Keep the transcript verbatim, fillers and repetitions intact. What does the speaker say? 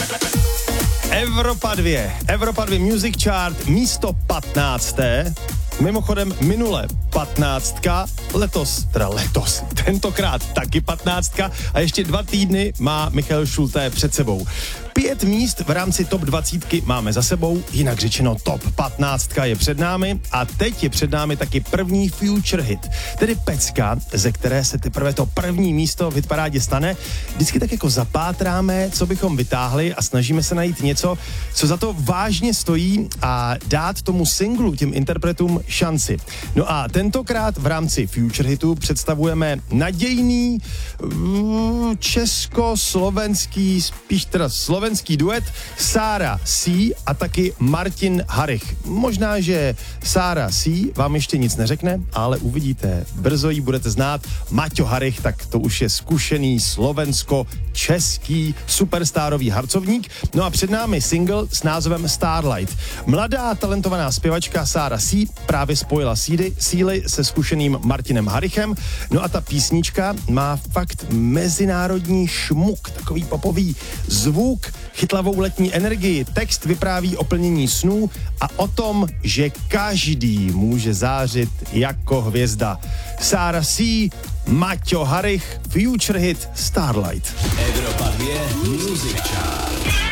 Evropa dva. Evropa dva Music Chart, místo patnácté. Mimochodem minule patnáctka, letos, teda letos, tentokrát taky patnáctka a ještě dva týdny má Michal Šulté před sebou. Pět míst v rámci top dvacítky máme za sebou, jinak řečeno top patnáctka je před námi a teď je před námi taky první future hit, tedy pecka, ze které se teprve to první místo v hitparádě stane. Vždycky tak jako zapátráme, co bychom vytáhli a snažíme se najít něco, co za to vážně stojí a dát tomu singlu, těm interpretům šanci. No a tentokrát v rámci future hitu představujeme nadějný mm, česko-slovenský, spíš teda slovenský duet Sára C a taky Martin Harich. Možná, že Sára C vám ještě nic neřekne, ale uvidíte, brzo ji budete znát. Maťo Harich, tak to už je zkušený slovensko-český superstárový harcovník. No a před námi single s názvem Starlight. Mladá talentovaná zpěvačka Sára C právě spojila síly, síly se zkušeným Martinem Harichem. No a ta písnička má fakt mezinárodní šmuk, takový popový zvuk, chytlavou letní energii. Text vypráví o plnění snů a o tom, že každý může zářit jako hvězda. Sára C, Maťo Harich, future hit Starlight. Evropa dva Music Chart.